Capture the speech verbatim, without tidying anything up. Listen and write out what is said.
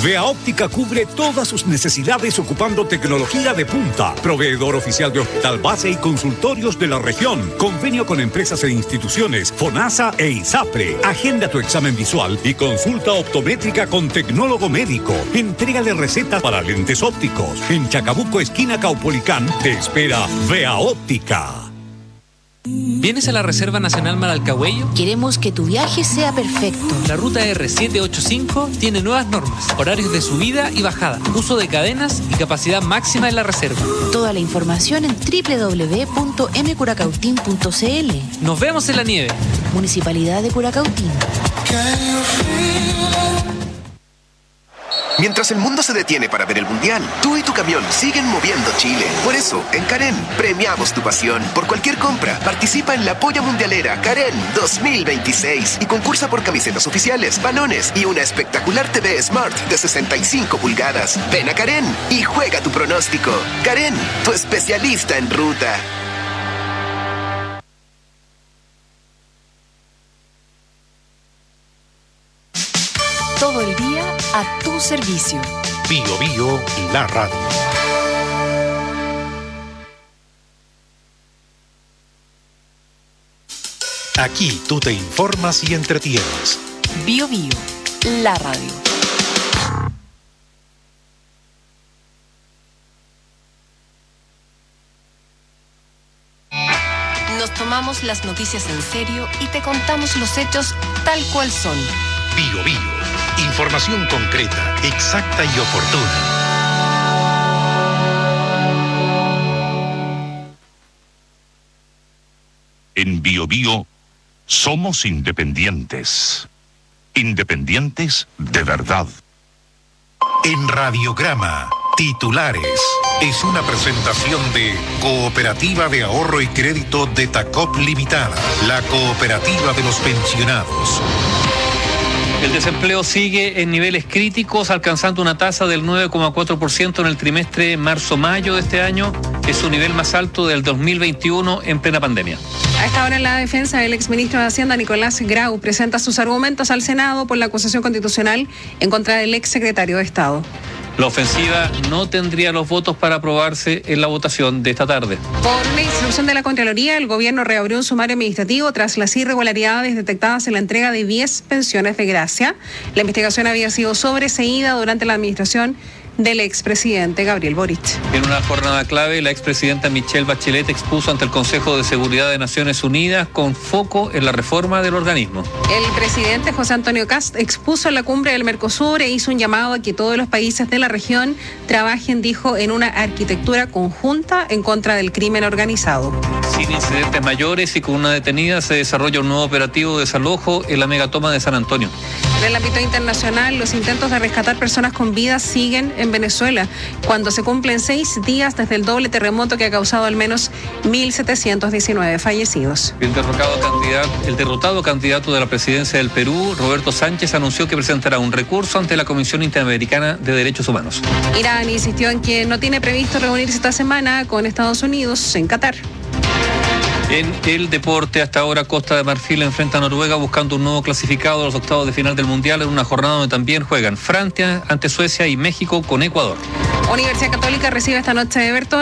Vea Óptica cubre todas sus necesidades ocupando tecnología de punta. Proveedor oficial de Hospital Base y consultorios de la región. Convenio con empresas e instituciones, FONASA e ISAPRE. Agenda tu examen visual y consulta optométrica con tecnólogo médico. Entrega de recetas para lentes ópticos. En Chacabuco, esquina Caupolicán, te espera Vea Óptica. ¿Vienes a la Reserva Nacional Maralcahuello? Queremos que tu viaje sea perfecto. La ruta R setecientos ochenta y cinco tiene nuevas normas, horarios de subida y bajada, uso de cadenas y capacidad máxima en la reserva. Toda la información en doble u doble u doble u punto m curacautín punto c l. Nos vemos en la nieve. Municipalidad de Curacautín. Mientras el mundo se detiene para ver el Mundial, tú y tu camión siguen moviendo Chile. Por eso, en Karen, premiamos tu pasión. Por cualquier compra, participa en la Polla Mundialera Karen dos mil veintiséis y concursa por camisetas oficiales, balones y una espectacular T V Smart de sesenta y cinco pulgadas. Ven a Karen y juega tu pronóstico. Karen, tu especialista en ruta. Todo el día a tu servicio. Bio Bio, la radio. Aquí tú te informas y entretienes. Bio Bio, la radio. Nos tomamos las noticias en serio y te contamos los hechos tal cual son. Bio Bio. Información concreta, exacta y oportuna. En Bio Bio somos independientes. Independientes de verdad. En Radiograma, titulares. Es una presentación de Cooperativa de Ahorro y Crédito de Tacop Limitada, la cooperativa de los pensionados. El desempleo sigue en niveles críticos, alcanzando una tasa del nueve coma cuatro por ciento en el trimestre marzo-mayo de este año. Es su nivel más alto del dos mil veintiuno en plena pandemia. A esta hora, la defensa del exministro de Hacienda, Nicolás Grau, presenta sus argumentos al Senado por la acusación constitucional en contra del exsecretario de Estado. La ofensiva no tendría los votos para aprobarse en la votación de esta tarde. Por una instrucción de la Contraloría, el gobierno reabrió un sumario administrativo tras las irregularidades detectadas en la entrega de diez pensiones de gracia. La investigación había sido sobreseída durante la administración del expresidente Gabriel Boric. En una jornada clave, la expresidenta Michelle Bachelet expuso ante el Consejo de Seguridad de Naciones Unidas con foco en la reforma del organismo. El presidente José Antonio Kast expuso en la cumbre del Mercosur e hizo un llamado a que todos los países de la región trabajen, dijo, en una arquitectura conjunta en contra del crimen organizado. Sin incidentes mayores y con una detenida, se desarrolla un nuevo operativo de desalojo en la megatoma de San Antonio. En el ámbito internacional, los intentos de rescatar personas con vida siguen en Venezuela, cuando se cumplen seis días desde el doble terremoto que ha causado al menos mil setecientos diecinueve fallecidos. El derrotado candidato, el derrotado candidato de la presidencia del Perú, Roberto Sánchez, anunció que presentará un recurso ante la Comisión Interamericana de Derechos Humanos. Irán insistió en que no tiene previsto reunirse esta semana con Estados Unidos en Qatar. En el deporte, hasta ahora Costa de Marfil enfrenta a Noruega buscando un nuevo clasificado a los octavos de final del Mundial en una jornada donde también juegan Francia ante Suecia y México con Ecuador. Universidad Católica recibe esta noche de Everton